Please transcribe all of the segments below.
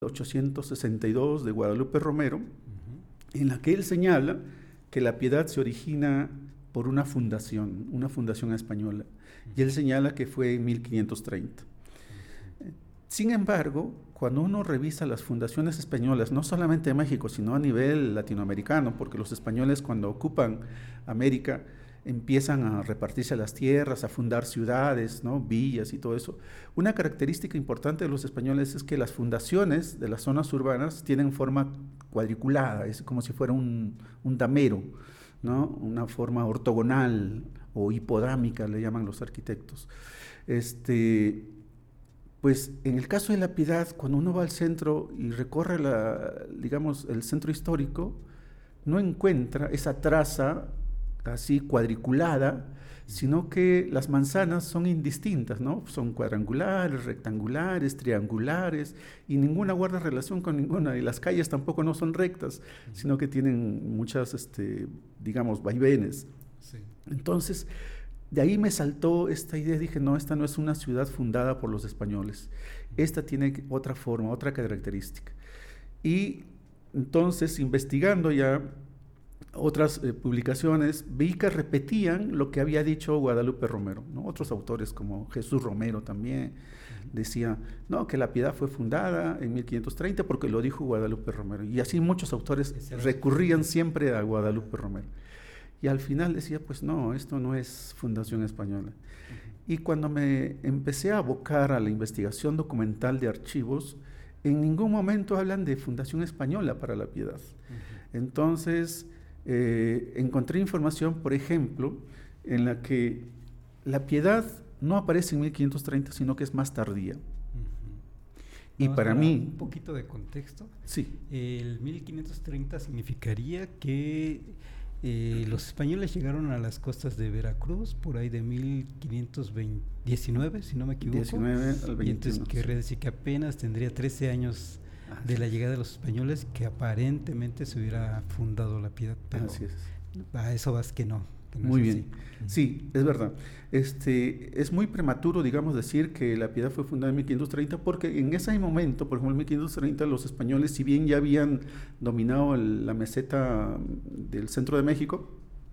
1862 de Guadalupe Romero, en la que él señala que la piedad se origina por una fundación española, y él señala que fue en 1530. Sin embargo, cuando uno revisa las fundaciones españolas, no solamente de México, sino a nivel latinoamericano, porque los españoles cuando ocupan América empiezan a repartirse las tierras, a fundar ciudades, ¿no? Villas y todo eso. Una característica importante de los españoles es que las fundaciones de las zonas urbanas tienen forma cuadriculada, es como si fuera un damero, ¿no? Una forma ortogonal o hipodámica, le llaman los arquitectos. Pues en el caso de La Piedad, cuando uno va al centro y recorre el centro histórico, no encuentra esa traza así cuadriculada, sino que las manzanas son indistintas, ¿no? Son cuadrangulares, rectangulares, triangulares, y ninguna guarda relación con ninguna, y las calles tampoco no son rectas, sino que tienen muchas, vaivenes. Sí. Entonces, de ahí me saltó esta idea, dije, no, esta no es una ciudad fundada por los españoles, esta tiene otra forma, otra característica. Y entonces, investigando ya otras publicaciones, vi que repetían lo que había dicho Guadalupe Romero, ¿no? Otros autores como Jesús Romero también decía, no, que La Piedad fue fundada en 1530 porque lo dijo Guadalupe Romero, y así muchos autores recurrían siempre a Guadalupe Romero. Y al final decía, pues no, esto no es fundación española. Y cuando me empecé a abocar a la investigación documental de archivos, en ningún momento hablan de fundación española para La Piedad. Entonces, encontré información, por ejemplo, en la que La Piedad no aparece en 1530, sino que es más tardía. Y para mí... Un poquito de contexto. Sí. El 1530 significaría que los españoles llegaron a las costas de Veracruz por ahí de 1519, si no me equivoco. 19 al 21. Y entonces querría decir que apenas tendría 13 años de la llegada de los españoles, que aparentemente se hubiera fundado La Piedad. Pero así es. A eso vas que no. Muy bien. Sí, es verdad. Es muy prematuro, digamos, decir que La Piedad fue fundada en 1530, porque en ese momento, por ejemplo, en 1530, los españoles, si bien ya habían dominado la meseta del centro de México,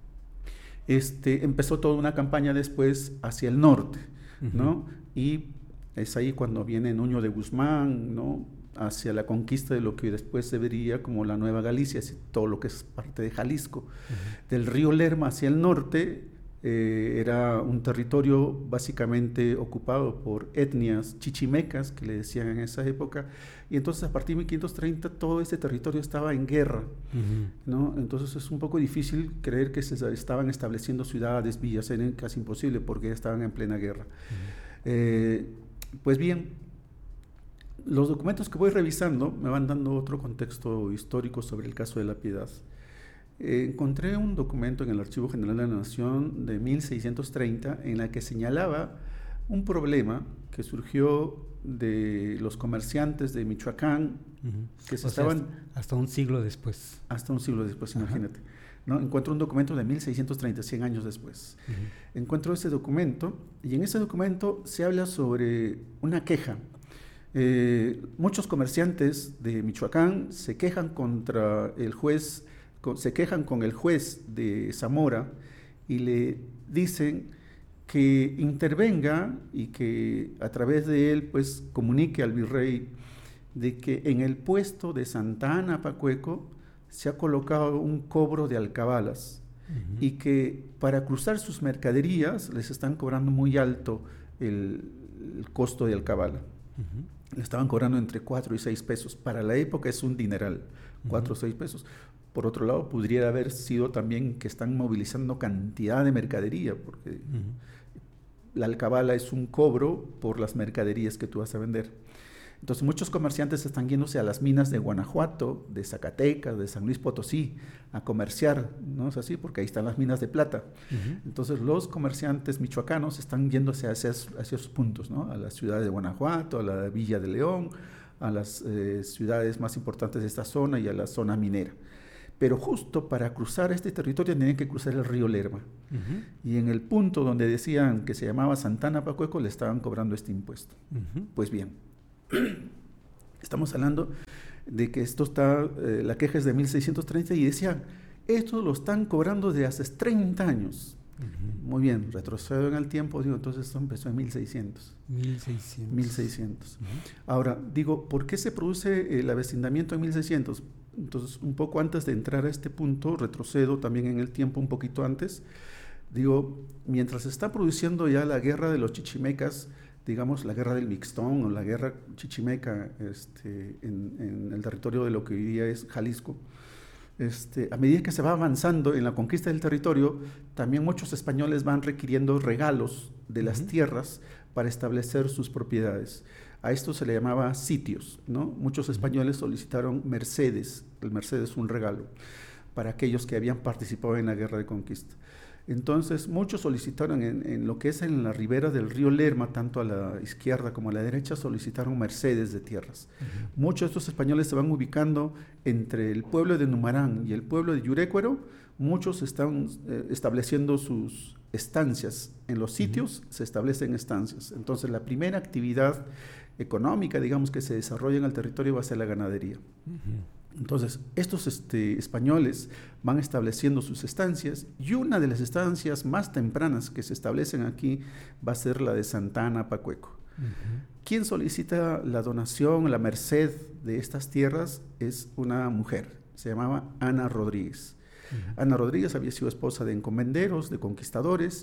empezó toda una campaña después hacia el norte, ¿no? Y es ahí cuando viene Nuño de Guzmán, ¿no? Hacia la conquista de lo que después se vería como la Nueva Galicia, todo lo que es parte de Jalisco. Del río Lerma hacia el norte era un territorio básicamente ocupado por etnias chichimecas, que le decían en esa época, y entonces a partir de 1530 todo ese territorio estaba en guerra, ¿no? Entonces es un poco difícil creer que se estaban estableciendo ciudades, villas, era casi imposible porque estaban en plena guerra. Pues bien, los documentos que voy revisando me van dando otro contexto histórico sobre el caso de La Piedad. Encontré un documento en el Archivo General de la Nación de 1630 en la que señalaba un problema que surgió de los comerciantes de Michoacán, que se estaban... Hasta un siglo después. Hasta un siglo después, imagínate. ¿No? Encuentro un documento de 1630, 100 años después. Encuentro ese documento, y en ese documento se habla sobre una queja. Muchos comerciantes de Michoacán se quejan contra el juez, se quejan con el juez de Zamora y le dicen que intervenga y que a través de él pues comunique al virrey de que en el puesto de Santa Ana Pacueco se ha colocado un cobro de alcabalas y que para cruzar sus mercaderías les están cobrando muy alto el costo de alcabala. Le estaban cobrando entre 4 y 6 pesos. Para la época es un dineral, 4 o 6 pesos. Por otro lado, podría haber sido también que están movilizando cantidad de mercadería, porque la alcabala es un cobro por las mercaderías que tú vas a vender. Entonces muchos comerciantes están yéndose a las minas de Guanajuato, de Zacatecas, de San Luis Potosí, a comerciar, ¿no es así? Porque ahí están las minas de plata. Entonces los comerciantes michoacanos están yéndose hacia esos puntos, ¿no? A la ciudad de Guanajuato, a la Villa de León, a las ciudades más importantes de esta zona y a la zona minera. Pero justo para cruzar este territorio tenían que cruzar el río Lerma. Y en el punto donde decían que se llamaba Santa Ana Pacueco le estaban cobrando este impuesto. Pues bien, Estamos hablando de que esto está, la queja es de 1630 y decían, esto lo están cobrando de hace 30 años. Muy bien, retrocedo en el tiempo, digo, entonces esto empezó en 1600. 1600. Ahora, digo, ¿por qué se produce el avecindamiento en 1600? Entonces, un poco antes de entrar a este punto, retrocedo también en el tiempo un poquito antes. Digo, mientras se está produciendo ya la guerra de los chichimecas, digamos, la guerra del Mixtón o la guerra chichimeca en el territorio de lo que hoy día es Jalisco, a medida que se va avanzando en la conquista del territorio, también muchos españoles van requiriendo regalos de las tierras para establecer sus propiedades. A esto se le llamaba sitios, ¿no? Muchos españoles solicitaron mercedes, el merced es un regalo, para aquellos que habían participado en la guerra de conquista. Entonces, muchos solicitaron en lo que es en la ribera del río Lerma, tanto a la izquierda como a la derecha, solicitaron mercedes de tierras. Muchos de estos españoles se van ubicando entre el pueblo de Numarán y el pueblo de Yurecuero. Muchos están estableciendo sus estancias. En los sitios se establecen estancias. Entonces, la primera actividad económica, digamos, que se desarrolla en el territorio va a ser la ganadería. Entonces, estos españoles van estableciendo sus estancias y una de las estancias más tempranas que se establecen aquí va a ser la de Santa Ana Pacueco. Quien solicita la donación, la merced de estas tierras es una mujer, se llamaba Ana Rodríguez. Ana Rodríguez había sido esposa de encomenderos, de conquistadores,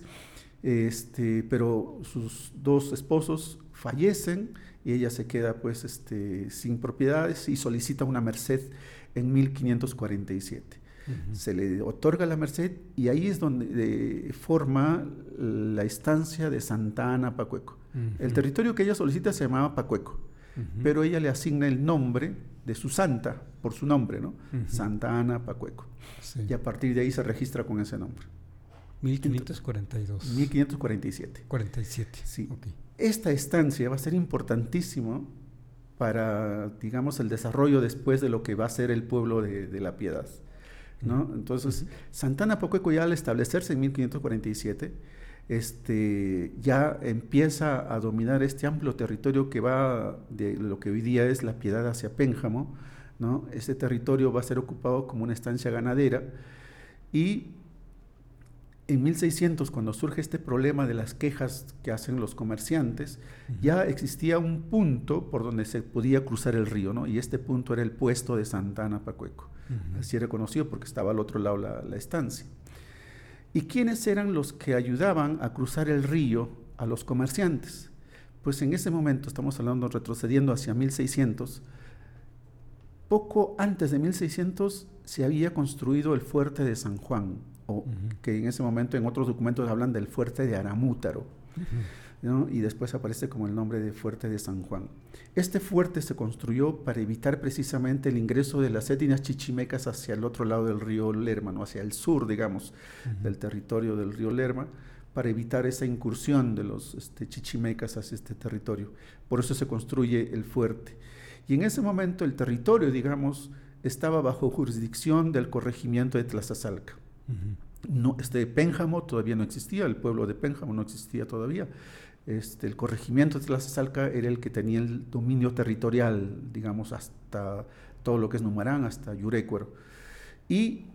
pero sus dos esposos fallecen y ella se queda pues sin propiedades y solicita una merced en 1547. Se le otorga la merced y ahí es donde forma la estancia de Santa Ana Pacueco. El territorio que ella solicita se llamaba Pacueco, pero ella le asigna el nombre de su santa, por su nombre, ¿no? Santa Ana Pacueco. Sí. Y a partir de ahí se registra con ese nombre. 1542. 1547. 47. Sí. Okay. Esta estancia va a ser importantísimo para, digamos, el desarrollo después de lo que va a ser el pueblo de La Piedad, ¿no? Entonces, Santa Ana Pacueco ya al establecerse en 1547, ya empieza a dominar este amplio territorio que va de lo que hoy día es La Piedad hacia Pénjamo, ¿no? Este territorio va a ser ocupado como una estancia ganadera y en 1600, cuando surge este problema de las quejas que hacen los comerciantes, ya existía un punto por donde se podía cruzar el río, ¿no? Y este punto era el puesto de Santa Ana Pacueco. Así era conocido porque estaba al otro lado la estancia. ¿Y quiénes eran los que ayudaban a cruzar el río a los comerciantes? Pues en ese momento, estamos hablando retrocediendo hacia 1600, poco antes de 1600 se había construido el fuerte de San Juan, o que en ese momento en otros documentos hablan del fuerte de Aramútaro, ¿no? Y después aparece como el nombre de fuerte de San Juan. Este fuerte se construyó para evitar precisamente el ingreso de las etnias chichimecas hacia el otro lado del río Lerma, ¿no? Hacia el sur, digamos, del territorio del río Lerma, para evitar esa incursión de los chichimecas hacia este territorio. Por eso se construye el fuerte. Y en ese momento el territorio, digamos, estaba bajo jurisdicción del corregimiento de Tlazazalca. No, Pénjamo todavía no existía, el pueblo de Pénjamo no existía todavía. El corregimiento de Tlazazalca era el que tenía el dominio territorial, digamos, hasta todo lo que es Numarán, hasta Yurecuero. Y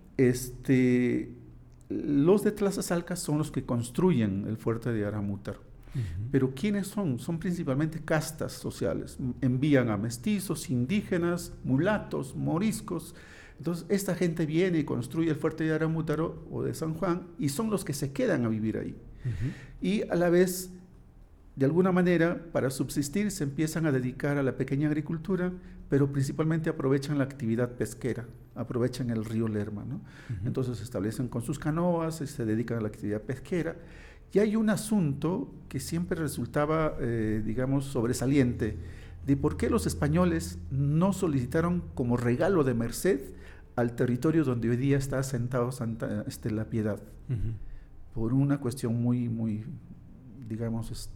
los de Tlazazalca son los que construyen el fuerte de Aramútaro. Pero ¿quiénes son? Son principalmente castas sociales. Envían a mestizos, indígenas, mulatos, moriscos. Entonces, esta gente viene y construye el fuerte de Aramútaro o de San Juan y son los que se quedan a vivir ahí. Y a la vez, de alguna manera, para subsistir, se empiezan a dedicar a la pequeña agricultura, pero principalmente aprovechan la actividad pesquera, aprovechan el río Lerma, ¿no? Entonces, se establecen con sus canoas, se dedican a la actividad pesquera. Y hay un asunto que siempre resultaba, digamos, sobresaliente, de por qué los españoles no solicitaron como regalo de merced al territorio donde hoy día está asentado La Piedad, por una cuestión muy, muy, digamos,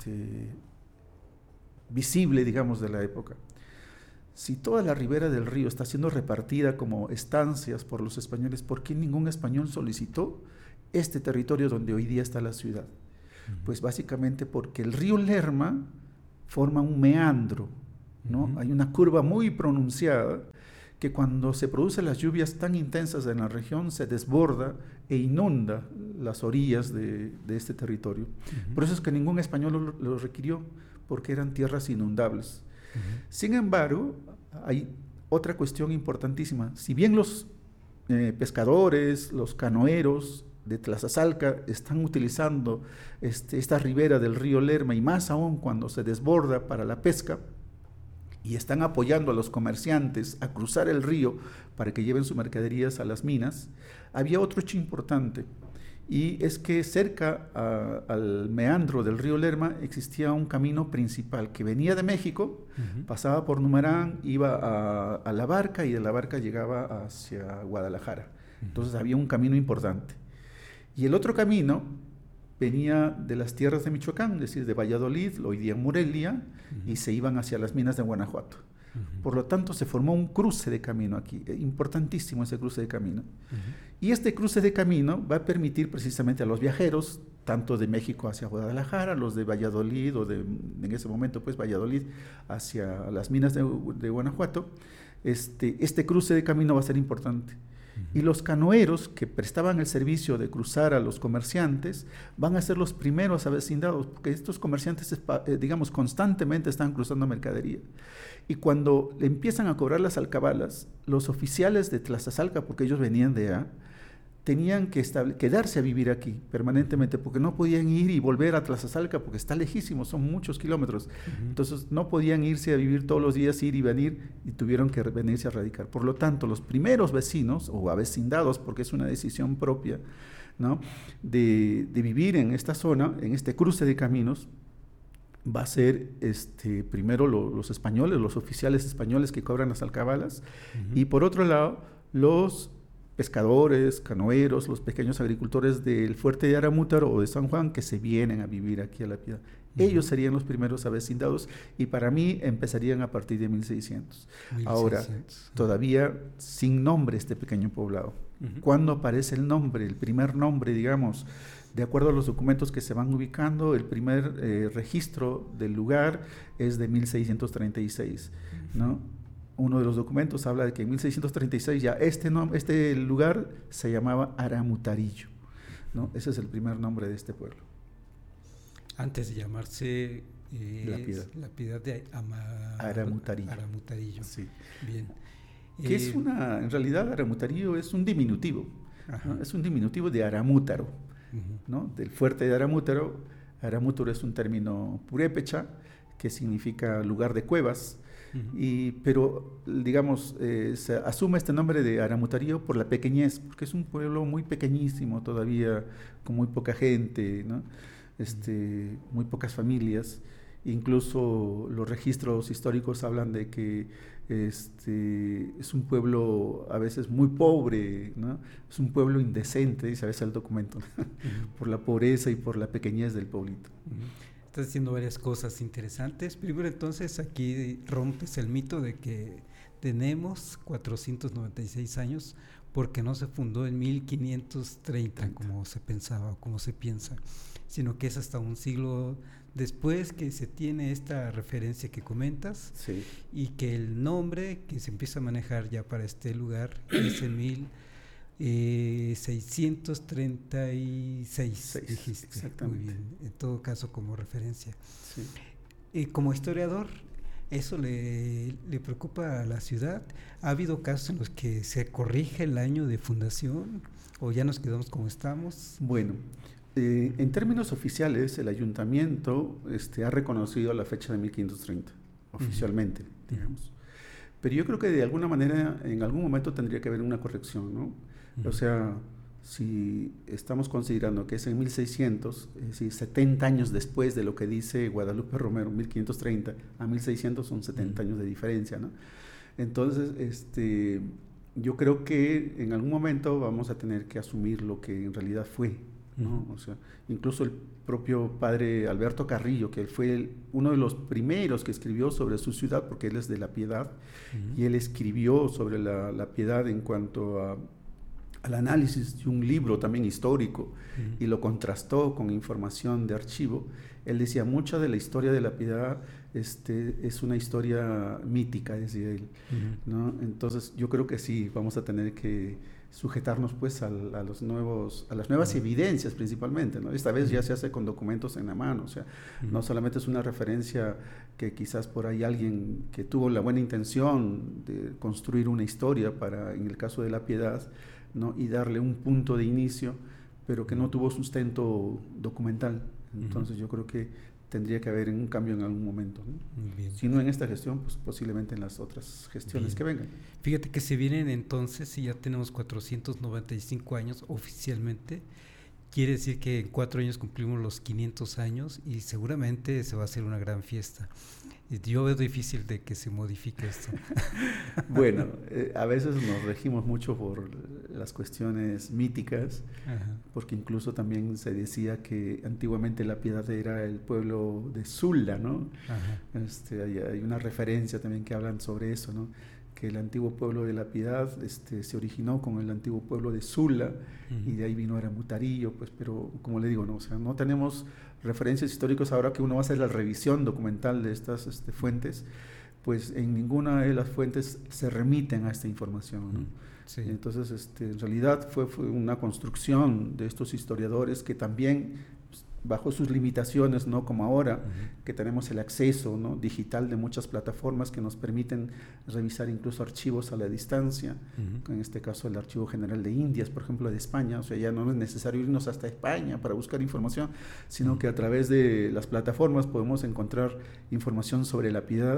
visible, digamos, de la época. Si toda la ribera del río está siendo repartida como estancias por los españoles, ¿por qué ningún español solicitó este territorio donde hoy día está la ciudad? Pues básicamente porque el río Lerma forma un meandro ¿no? Hay una curva muy pronunciada que cuando se producen las lluvias tan intensas en la región se desborda e inunda las orillas de este territorio. Por eso es que ningún español lo requirió, porque eran tierras inundables. Sin embargo, hay otra cuestión importantísima. Si bien los pescadores, los canoeros de Tlazazalca están utilizando esta ribera del río Lerma, y más aún cuando se desborda para la pesca, y están apoyando a los comerciantes a cruzar el río para que lleven sus mercaderías a las minas, había otro hecho importante, y es que cerca al meandro del río Lerma existía un camino principal que venía de México, pasaba por Numarán, iba a la Barca, y de la Barca llegaba hacia Guadalajara. Entonces había un camino importante. Y el otro camino venía de las tierras de Michoacán, es decir, de Valladolid, hoy día Morelia, y se iban hacia las minas de Guanajuato. Por lo tanto, se formó un cruce de camino aquí, importantísimo ese cruce de camino. Y este cruce de camino va a permitir precisamente a los viajeros, tanto de México hacia Guadalajara, los de Valladolid, en ese momento pues Valladolid, hacia las minas de Guanajuato, este cruce de camino va a ser importante. Y los canoeros que prestaban el servicio de cruzar a los comerciantes van a ser los primeros avecindados, porque estos comerciantes, digamos, constantemente están cruzando mercadería. Y cuando le empiezan a cobrar las alcabalas, los oficiales de Tlazazalca, porque ellos venían de allá, tenían que quedarse a vivir aquí permanentemente, porque no podían ir y volver a Tlazazalca, porque está lejísimo, son muchos kilómetros. Entonces no podían irse a vivir todos los días, ir y venir, y tuvieron que venirse a radicar. Por lo tanto, los primeros vecinos, o avecindados, porque es una decisión propia, ¿no?, de vivir en esta zona, en este cruce de caminos, va a ser primero los españoles, los oficiales españoles que cobran las alcabalas, y por otro lado, los pescadores, canoeros, los pequeños agricultores del fuerte de Aramútaro o de San Juan, que se vienen a vivir aquí a La Piedad. Ellos serían los primeros avecindados, y para mí empezarían a partir de 1600. Ahora, todavía sin nombre este pequeño poblado. ¿Cuándo aparece el nombre? El primer nombre, digamos, de acuerdo a los documentos que se van ubicando, el primer registro del lugar es de 1636, ¿no? Uno de los documentos habla de que en 1636 ya este lugar se llamaba Aramutarillo, ¿no? Ese es el primer nombre de este pueblo. Antes de llamarse La Piedad de Aramutarillo. Aramutarillo. Sí. Bien. Que en realidad Aramutarillo es un diminutivo, ¿no? Es un diminutivo de Aramútaro, ¿no? Del fuerte de Aramútaro. Aramútaro es un término purépecha que significa lugar de cuevas. Pero, digamos, se asume este nombre de Aramutarillo por la pequeñez, porque es un pueblo muy pequeñísimo todavía, con muy poca gente, ¿no? Muy pocas familias. Incluso los registros históricos hablan de que es un pueblo a veces muy pobre, ¿no? Es un pueblo indecente, dice a veces el documento, por la pobreza y por la pequeñez del pueblito. Estás diciendo varias cosas interesantes. Primero, entonces, aquí rompes el mito de que tenemos 496 años porque no se fundó en 1530, como se pensaba o como se piensa, sino que es hasta un siglo después que se tiene esta referencia que comentas, sí, y que el nombre que se empieza a manejar ya para este lugar es en 1636, dijiste. Exactamente. Muy bien, en todo caso como referencia. Sí. Como historiador, ¿eso le preocupa a la ciudad? ¿Ha habido casos en los que se corrige el año de fundación o ya nos quedamos como estamos? Bueno, en términos oficiales, el ayuntamiento ha reconocido la fecha de 1530, oficialmente, digamos. Pero yo creo que de alguna manera, en algún momento tendría que haber una corrección, ¿no? O sea, si estamos considerando que es en 1600, es decir, 70 años después de lo que dice Guadalupe Romero, 1530 a 1600 son 70 años de diferencia, ¿no? Entonces, yo creo que en algún momento vamos a tener que asumir lo que en realidad fue, ¿no? O sea, incluso el propio padre Alberto Carrillo, que él fue uno de los primeros que escribió sobre su ciudad, porque él es de La Piedad, y él escribió sobre la Piedad en cuanto al análisis de un libro también histórico y lo contrastó con información de archivo, él decía, mucha de la historia de la piedad es una historia mítica, decía él, ¿no? Entonces yo creo que sí, vamos a tener que sujetarnos pues a las nuevas evidencias principalmente, ¿no? Esta vez ya se hace con documentos en la mano, o sea, no solamente es una referencia que quizás por ahí alguien que tuvo la buena intención de construir una historia para, en el caso de la piedad, ¿no? Y darle un punto de inicio, pero que no tuvo sustento documental. Entonces yo creo que tendría que haber un cambio en algún momento, ¿no? Si no en esta gestión, pues posiblemente en las otras gestiones que vengan. Fíjate que se vienen entonces, si ya tenemos 495 años oficialmente, quiere decir que en 4 años cumplimos los 500 años y seguramente se va a hacer una gran fiesta. Yo veo difícil de que se modifique esto. Bueno, a veces nos regimos mucho por las cuestiones míticas, porque incluso también se decía que antiguamente la Piedad era el pueblo de Sula, ¿no? Hay una referencia también que hablan sobre eso, ¿no? Que el antiguo pueblo de la Piedad se originó con el antiguo pueblo de Sula, y de ahí vino Aramutarillo, pues, pero como le digo, no, o sea, no tenemos referencias históricas. Ahora que uno va a hacer la revisión documental de estas fuentes, pues en ninguna de las fuentes se remiten a esta información, ¿no? Sí. Entonces, en realidad fue una construcción de estos historiadores que también, bajo sus limitaciones, no como ahora, que tenemos el acceso, ¿no?, digital de muchas plataformas que nos permiten revisar incluso archivos a la distancia, en este caso el Archivo General de Indias, por ejemplo, de España. O sea, ya no es necesario irnos hasta España para buscar información, sino que a través de las plataformas podemos encontrar información sobre la Piedad.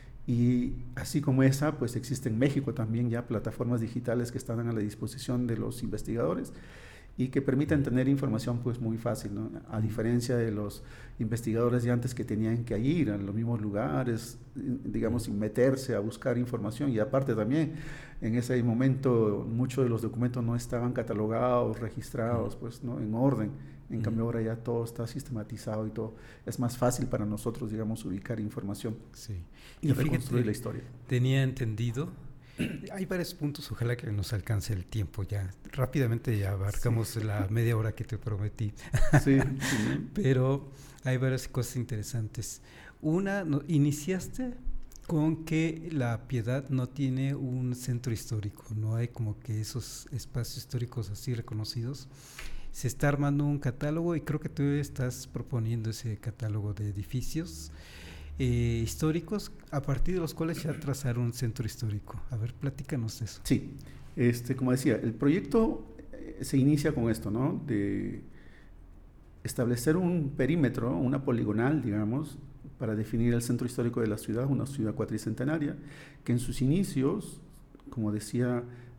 Y así como esa, pues existe en México también ya plataformas digitales que están a la disposición de los investigadores y que permiten tener información pues muy fácil, ¿no? A diferencia de los investigadores de antes que tenían que ir a los mismos lugares, digamos, y meterse a buscar información. Y aparte también, en ese momento muchos de los documentos no estaban catalogados, registrados, pues, ¿no?, en orden. En cambio ahora ya todo está sistematizado y todo es más fácil para nosotros, digamos, ubicar información y reconstruir la historia. Tenía entendido, hay varios puntos, ojalá que nos alcance el tiempo ya. Rápidamente ya abarcamos la media hora que te prometí. Sí. Pero hay varias cosas interesantes. Una, iniciaste con que la Piedad no tiene un centro histórico, no hay como que esos espacios históricos así reconocidos. Se está armando un catálogo y creo que tú estás proponiendo ese catálogo de edificios históricos, a partir de los cuales ya trazar un centro histórico. A ver, platícanos de eso. Sí, como decía, el proyecto se inicia con esto, ¿no?, de establecer un perímetro, una poligonal, digamos, para definir el centro histórico de la ciudad, una ciudad cuatricentenaria, que en sus inicios, como decía,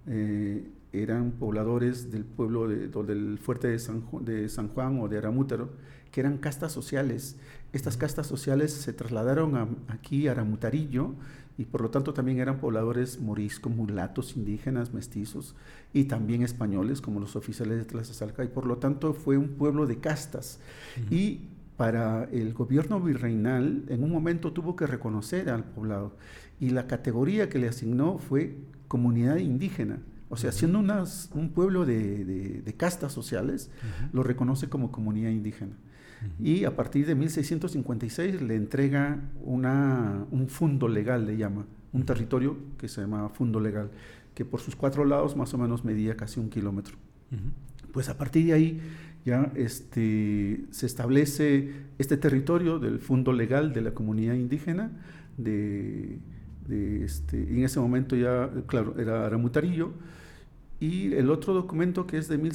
eran pobladores del pueblo del fuerte de San Juan o de Aramútaro, que eran castas sociales. Estas castas sociales se trasladaron aquí a Aramutarillo y por lo tanto también eran pobladores moriscos, mulatos, indígenas, mestizos y también españoles como los oficiales de Tlazazalca, y por lo tanto fue un pueblo de castas. Y para el gobierno virreinal en un momento tuvo que reconocer al poblado y la categoría que le asignó fue comunidad indígena. O sea, siendo un pueblo de castas sociales, lo reconoce como comunidad indígena. Y a partir de 1656 le entrega un fundo legal, le llama, un territorio que se llama fundo legal, que por sus 4 lados más o menos medía casi 1 kilómetro. Pues a partir de ahí ya se establece este territorio del fundo legal de la comunidad indígena, y en ese momento ya, claro, era Aramutarillo. Y el otro documento, que es de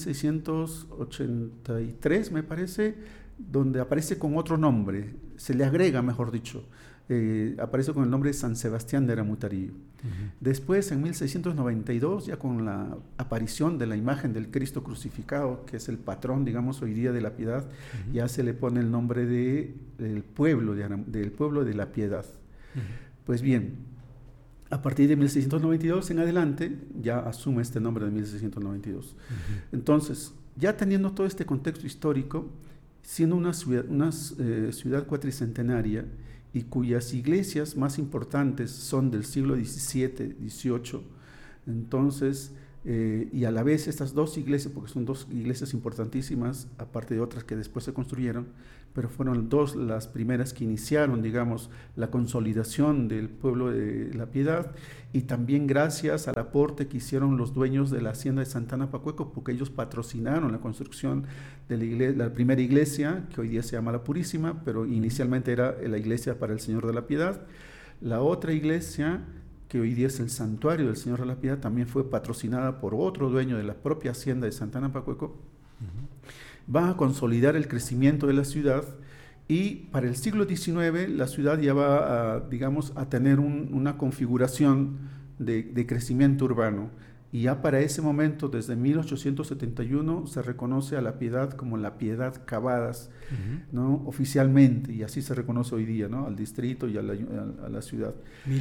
1683, me parece, donde aparece con otro nombre, se le agrega, mejor dicho, aparece con el nombre de San Sebastián de Aramutarillo. Después, en 1692, ya con la aparición de la imagen del Cristo crucificado, que es el patrón, digamos, hoy día de la Piedad, ya se le pone el nombre del pueblo de la Piedad. Pues bien, a partir de 1692 en adelante, ya asume este nombre de 1692. Entonces, ya teniendo todo este contexto histórico, siendo una ciudad cuatricentenaria y cuyas iglesias más importantes son del siglo XVII, XVIII, entonces y a la vez estas dos iglesias, porque son dos iglesias importantísimas, aparte de otras que después se construyeron, pero fueron dos las primeras que iniciaron, digamos, la consolidación del pueblo de La Piedad, y también gracias al aporte que hicieron los dueños de la hacienda de Santana Pacueco, porque ellos patrocinaron la construcción de la primera iglesia, que hoy día se llama La Purísima, pero inicialmente era la iglesia para el Señor de la Piedad. La otra iglesia, que hoy día es el Santuario del Señor de la Piedad, también fue patrocinada por otro dueño de la propia hacienda de Santana Pacueco. Va a consolidar el crecimiento de la ciudad, y para el siglo XIX la ciudad ya va a, digamos, a tener una configuración de crecimiento urbano. Y ya para ese momento, desde 1871, se reconoce a La Piedad como La Piedad Cavadas, ¿no? Oficialmente, y así se reconoce hoy día, ¿no? Al distrito y a la ciudad.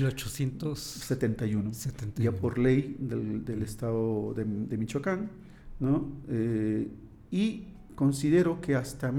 1871. Ya por ley del estado de Michoacán, ¿no? Y considero que hasta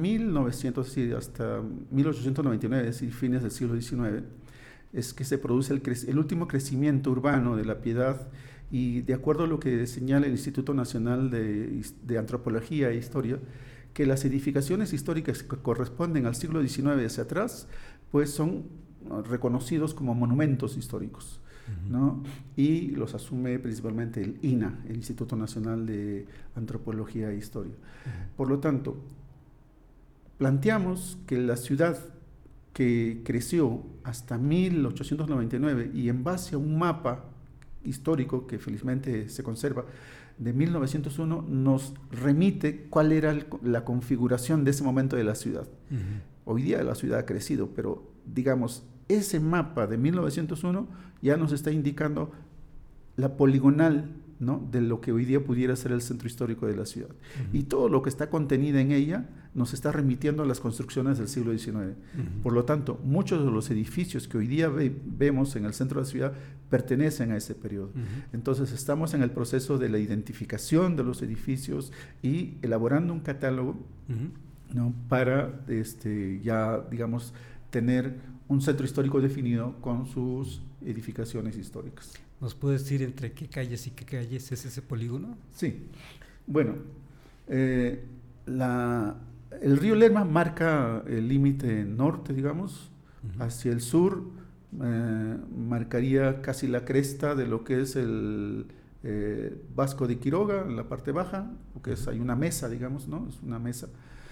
1899, es decir, fines del siglo XIX, es que se produce el último crecimiento urbano de La Piedad. Y de acuerdo a lo que señala el Instituto Nacional de Antropología e Historia, que las edificaciones históricas que corresponden al siglo XIX hacia atrás, pues son reconocidos como monumentos históricos, ¿no? Y los asume principalmente el INAH, el Instituto Nacional de Antropología e Historia. Por lo tanto, planteamos que la ciudad que creció hasta 1899, y en base a un mapa histórico que felizmente se conserva de 1901, nos remite cuál era la configuración de ese momento de la ciudad. Hoy día la ciudad ha crecido, pero digamos, ese mapa de 1901 ya nos está indicando la poligonal, ¿no?, de lo que hoy día pudiera ser el centro histórico de la ciudad. Y todo lo que está contenido en ella nos está remitiendo a las construcciones del siglo XIX. Por lo tanto, muchos de los edificios que hoy día vemos en el centro de la ciudad pertenecen a ese periodo. Entonces, estamos en el proceso de la identificación de los edificios y elaborando un catálogo, ¿no?, para ya, digamos, tener un centro histórico definido con sus edificaciones históricas. ¿Nos puedes decir entre qué calles y qué calles es ese polígono? Sí. Bueno, el río Lerma marca el límite norte, digamos. Hacia el sur marcaría casi la cresta de lo que es el Vasco de Quiroga, en la parte baja, porque hay una mesa, digamos, ¿no? Es una mesa.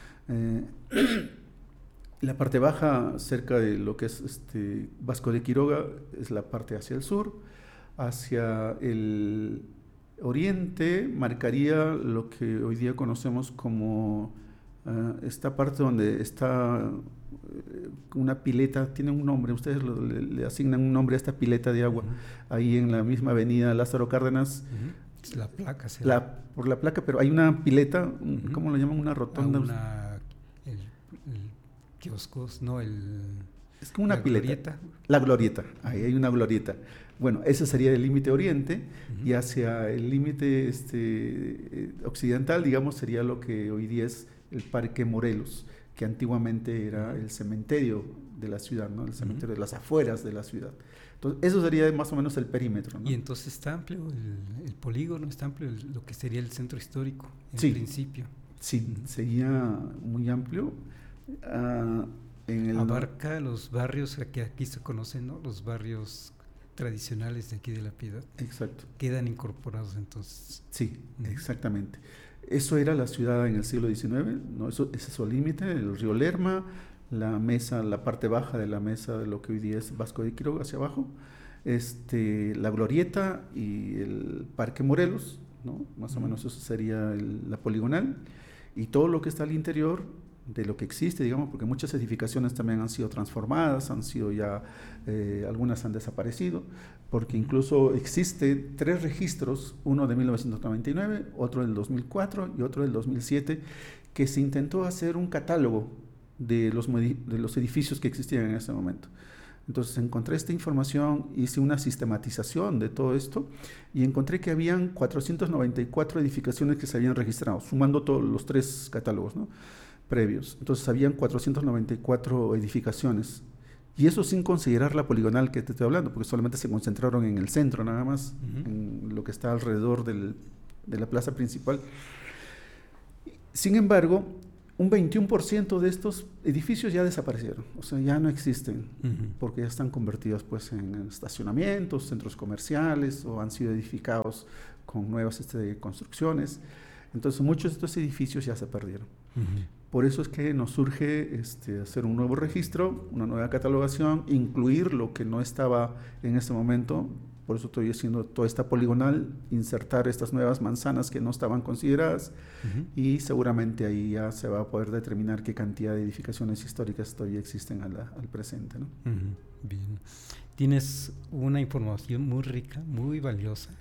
La parte baja, cerca de lo que es Vasco de Quiroga, es la parte hacia el sur. Hacia el oriente marcaría lo que hoy día conocemos como esta parte donde está una pileta, tiene un nombre, ustedes le asignan un nombre a esta pileta de agua, ahí en la misma avenida Lázaro Cárdenas. La placa, por la placa, pero hay una pileta, ¿cómo lo llaman? Una rotonda. El kioscos, no, es como una pileta. Glorieta. La glorieta, ahí hay una glorieta. Bueno, ese sería el límite oriente, y hacia el límite occidental, digamos, sería lo que hoy día es el Parque Morelos, que antiguamente era el cementerio de la ciudad, ¿no? El cementerio de las afueras de la ciudad. Entonces, eso sería más o menos el perímetro, ¿no? Y entonces está amplio el polígono, está amplio lo que sería el centro histórico, en principio. Sí, sería muy amplio. Abarca los barrios que aquí se conocen, ¿no? Los barrios tradicionales de aquí de La Piedad. Exacto. Quedan incorporados entonces. Sí, exactamente. Eso era la ciudad en el siglo XIX, ¿no? Ese es su límite, el río Lerma, la mesa, la parte baja de la mesa de lo que hoy día es Vasco de Quiroga hacia abajo, la glorieta y el Parque Morelos, ¿no? Más o menos eso sería la poligonal, y todo lo que está al interior de lo que existe, digamos, porque muchas edificaciones también han sido transformadas, han sido ya, algunas han desaparecido, porque incluso existe 3 registros, uno de 1999, otro del 2004 y otro del 2007, que se intentó hacer un catálogo de los edificios que existían en ese momento. Entonces encontré esta información, hice una sistematización de todo esto y encontré que habían 494 edificaciones que se habían registrado, sumando todos los 3 catálogos, ¿no?, previos. Entonces habían 494 edificaciones, y eso sin considerar la poligonal que te estoy hablando, porque solamente se concentraron en el centro nada más, en lo que está alrededor del de la plaza principal. Sin embargo, un 21% de estos edificios ya desaparecieron, o sea, ya no existen, porque ya están convertidos pues en estacionamientos, centros comerciales, o han sido edificados con nuevas construcciones. Entonces muchos de estos edificios ya se perdieron. Por eso es que nos surge hacer un nuevo registro, una nueva catalogación, incluir lo que no estaba en este momento. Por eso estoy haciendo toda esta poligonal, insertar estas nuevas manzanas que no estaban consideradas, y seguramente ahí ya se va a poder determinar qué cantidad de edificaciones históricas todavía existen al presente, ¿no? Bien. Tienes una información muy rica, muy valiosa,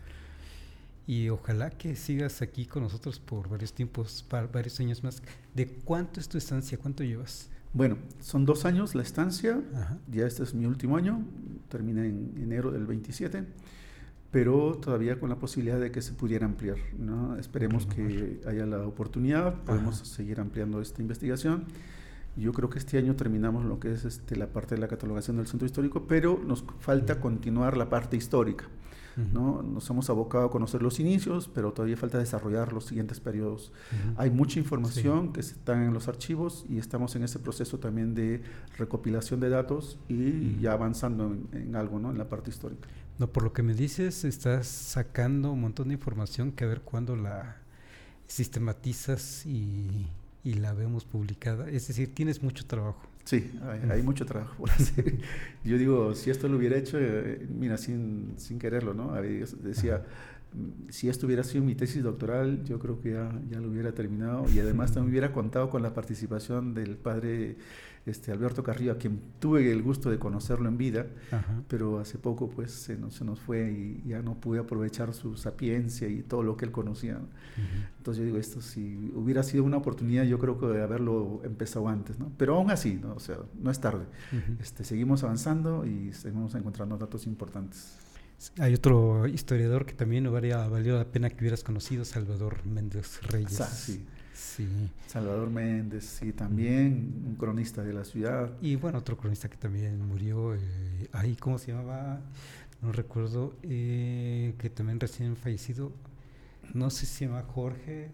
y ojalá que sigas aquí con nosotros por varios tiempos, varios años más. ¿De cuánto es tu estancia? ¿Cuánto llevas? Bueno, son 2 años la estancia. Ya este es mi último año, termina en enero del 27, pero todavía con la posibilidad de que se pudiera ampliar, ¿no? Esperemos que haya la oportunidad, podemos seguir ampliando esta investigación. Yo creo que este año terminamos lo que es la parte de la catalogación del centro histórico, pero nos falta continuar la parte histórica, ¿no? Nos hemos abocado a conocer los inicios, pero todavía falta desarrollar los siguientes periodos. Hay mucha información que está en los archivos, y estamos en ese proceso también de recopilación de datos y ya avanzando en algo, ¿no? En la parte histórica. No, por lo que me dices, estás sacando un montón de información que a ver cuándo la sistematizas y la vemos publicada. Es decir, tienes mucho trabajo. Sí, hay mucho trabajo por hacer. Yo digo, si esto lo hubiera hecho, mira, sin quererlo, ¿no? Decía, si esto hubiera sido mi tesis doctoral, yo creo que ya lo hubiera terminado, y además también hubiera contado con la participación del padre Alberto Carrillo, a quien tuve el gusto de conocerlo en vida, pero hace poco pues se nos fue, y ya no pude aprovechar su sapiencia y todo lo que él conocía, ¿no? Entonces yo digo, esto si hubiera sido una oportunidad, yo creo que de haberlo empezado antes, ¿no? Pero aún así, ¿no? O sea, no es tarde. Seguimos avanzando y seguimos encontrando datos importantes. Hay otro historiador que también valió la pena que hubieras conocido, Salvador Méndez Reyes. Sí. Salvador Méndez, sí, también un cronista de la ciudad. Y bueno, otro cronista que también murió, ¿cómo se llamaba? No recuerdo, que también recién fallecido, no sé si se llama Jorge,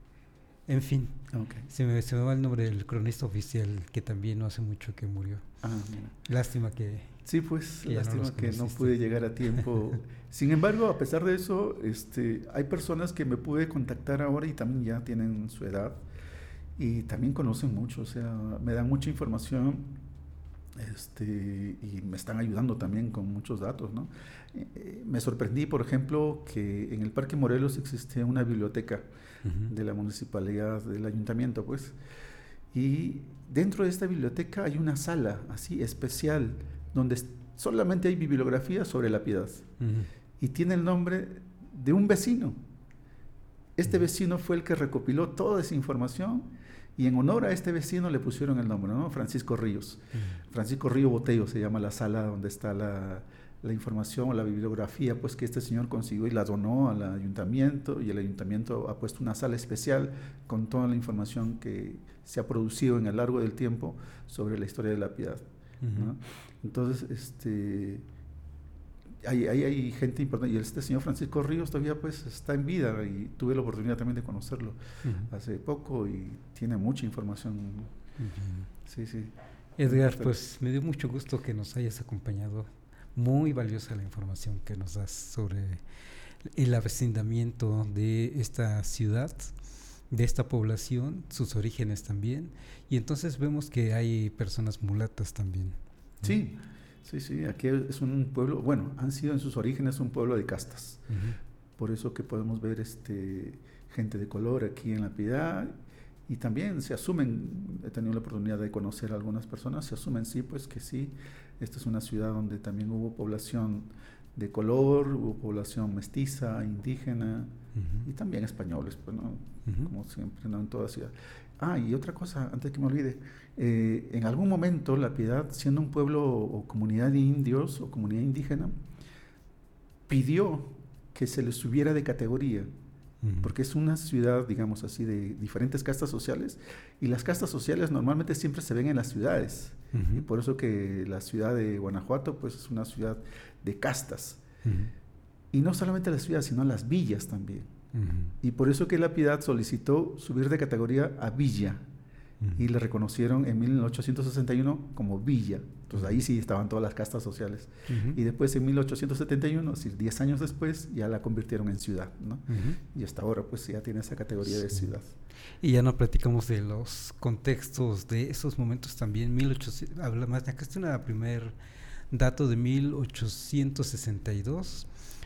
en fin, se me va el nombre del cronista oficial, que también no hace mucho que murió. Mira. Lástima que... Sí, pues, lástima que no pude llegar a tiempo. Sin embargo, a pesar de eso, hay personas que me pude contactar ahora y también ya tienen su edad y también conocen mucho, o sea, me dan mucha información, y me están ayudando también con muchos datos, ¿no? Me sorprendí, por ejemplo, que en el Parque Morelos existe una biblioteca de la municipalidad, del ayuntamiento, pues, y dentro de esta biblioteca hay una sala así especial, donde solamente hay bibliografía sobre la Piedad, y tiene el nombre de un vecino. Este vecino fue el que recopiló toda esa información, y en honor a este vecino le pusieron el nombre, ¿no? Francisco Ríos. Francisco Río Botello se llama la sala donde está la información o la bibliografía, pues, que este señor consiguió y la donó al ayuntamiento, y el ayuntamiento ha puesto una sala especial con toda la información que se ha producido en el largo del tiempo sobre la historia de la Piedad, ¿no? Entonces, hay gente importante, y este señor Francisco Ríos todavía pues está en vida, y tuve la oportunidad también de conocerlo hace poco, y tiene mucha información. Sí. Edgar, pues me dio mucho gusto que nos hayas acompañado. Muy valiosa la información que nos das sobre el avecindamiento de esta ciudad, de esta población, sus orígenes también, y entonces vemos que hay personas mulatas también. Sí, aquí es un pueblo, bueno, han sido en sus orígenes un pueblo de castas, por eso que podemos ver gente de color aquí en La Piedad, y también se asumen, he tenido la oportunidad de conocer a algunas personas, se asumen que sí, esta es una ciudad donde también hubo población de color, hubo población mestiza, indígena, y también españoles, pues, ¿no? Como siempre, ¿no? En toda ciudad. Y otra cosa, antes que me olvide, en algún momento La Piedad, siendo un pueblo o comunidad de indios o comunidad indígena, pidió que se les subiera de categoría, porque es una ciudad, digamos así, de diferentes castas sociales, y las castas sociales normalmente siempre se ven en las ciudades, y por eso que la ciudad de Guanajuato pues es una ciudad de castas, y no solamente las ciudades, sino las villas también. Y por eso que La Piedad solicitó subir de categoría a villa. Y le reconocieron en 1861 como villa. Entonces ahí sí estaban todas las castas sociales. Y después en 1871, es decir, 10 años después, ya la convirtieron en ciudad, ¿no? Y hasta ahora pues ya tiene esa categoría de ciudad. Y ya no platicamos de los contextos de esos momentos también. 1800, habla más, acá está un primer dato de 1862,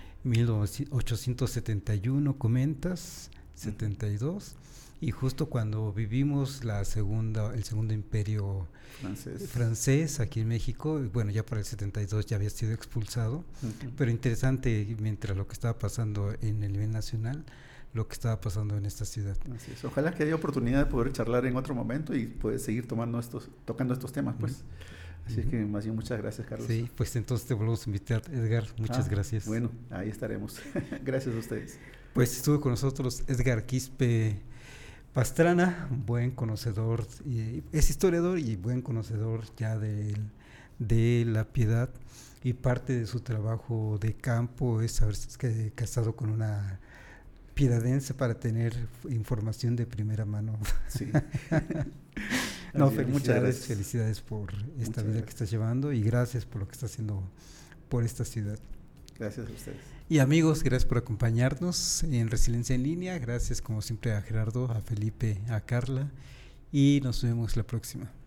1871 comentas, 72. Y justo cuando vivimos el segundo imperio francés aquí en México, bueno, ya para el 72 ya había sido expulsado, pero interesante mientras lo que estaba pasando en el nivel nacional, lo que estaba pasando en esta ciudad. Así es. Ojalá que haya oportunidad de poder charlar en otro momento y poder seguir tocando estos temas, pues. Así que más bien muchas gracias, Carlos. Sí, pues entonces te volvemos a invitar, Edgar. Muchas gracias. Bueno, ahí estaremos. Gracias a ustedes. Pues estuvo con nosotros Edgar Quispe Pastrana, buen conocedor, es historiador y buen conocedor ya de La Piedad, y parte de su trabajo de campo es haberse casado con una piedadense para tener información de primera mano. Sí. No, felicidades por esta vida que estás llevando y gracias por lo que estás haciendo por esta ciudad. Gracias a ustedes. Y amigos, gracias por acompañarnos en Resiliencia en Línea. Gracias como siempre a Gerardo, a Felipe, a Carla y nos vemos la próxima.